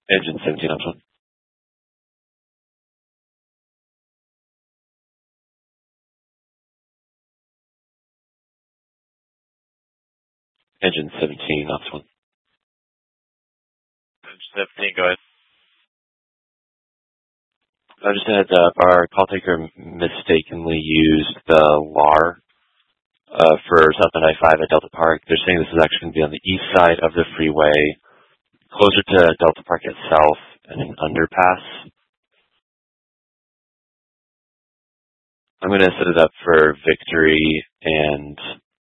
Engine 17 option 1. Engine 17 option 1. Engine 17, go ahead. Just a heads up, our call taker mistakenly used the LAR for southbound I-5 at Delta Park. They're saying this is actually going to be on the east side of the freeway, closer to Delta Park itself, and an underpass. I'm going to set it up for Victory and